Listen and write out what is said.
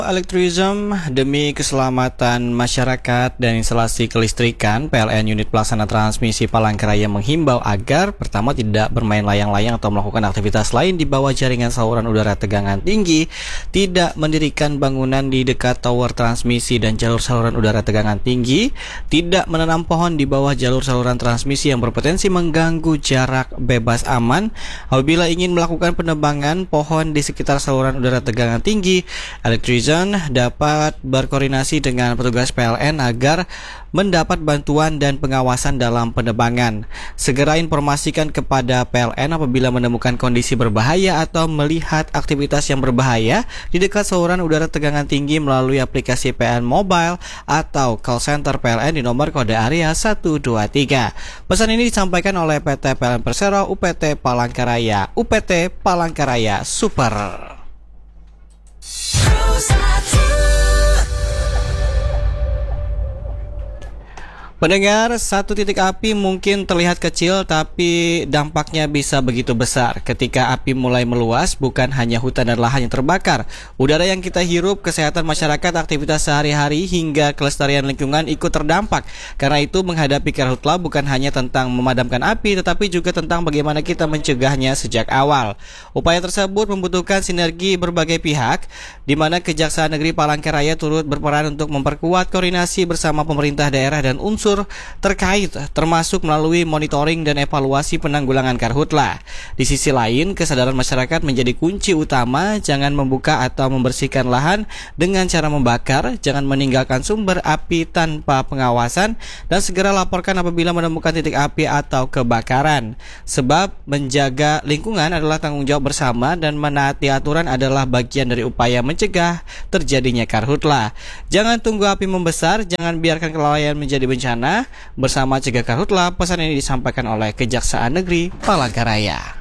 Elektrism demi keselamatan masyarakat dan instalasi kelistrikan, PLN Unit Pelaksana Transmisi Palangkaraya menghimbau agar pertama tidak bermain layang-layang atau melakukan aktivitas lain di bawah jaringan saluran udara tegangan tinggi, tidak mendirikan bangunan di dekat tower transmisi dan jalur saluran udara tegangan tinggi, tidak menanam pohon di bawah jalur saluran transmisi yang berpotensi mengganggu jarak bebas aman. Apabila ingin melakukan penebangan pohon di sekitar saluran udara tegangan tinggi, Elektrism dapat berkoordinasi dengan petugas PLN agar mendapat bantuan dan pengawasan dalam penebangan. Segera informasikan kepada PLN apabila menemukan kondisi berbahaya atau melihat aktivitas yang berbahaya di dekat saluran udara tegangan tinggi melalui aplikasi PLN Mobile atau call center PLN di nomor kode area 123. Pesan ini disampaikan oleh PT PLN Persero UPT Palangkaraya. UPT Palangkaraya Super. Pendengar, satu titik api mungkin terlihat kecil tapi dampaknya bisa begitu besar. Ketika api mulai meluas, bukan hanya hutan dan lahan yang terbakar, udara yang kita hirup, kesehatan masyarakat, aktivitas sehari-hari hingga kelestarian lingkungan ikut terdampak. Karena itu menghadapi karhutla bukan hanya tentang memadamkan api, tetapi juga tentang bagaimana kita mencegahnya sejak awal. Upaya tersebut membutuhkan sinergi berbagai pihak, di mana Kejaksaan Negeri Palangkaraya turut berperan untuk memperkuat koordinasi bersama pemerintah daerah dan unsur terkait, termasuk melalui monitoring dan evaluasi penanggulangan karhutla. Di sisi lain, kesadaran masyarakat menjadi kunci utama. Jangan membuka atau membersihkan lahan dengan cara membakar, jangan meninggalkan sumber api tanpa pengawasan, dan segera laporkan apabila menemukan titik api atau kebakaran. Sebab menjaga lingkungan adalah tanggung jawab bersama dan menaati aturan adalah bagian dari upaya mencegah terjadinya karhutla. Jangan tunggu api membesar, jangan biarkan kelalaian menjadi bencana. Bersama cegah karhutla, pesan ini disampaikan oleh Kejaksaan Negeri Palangkaraya.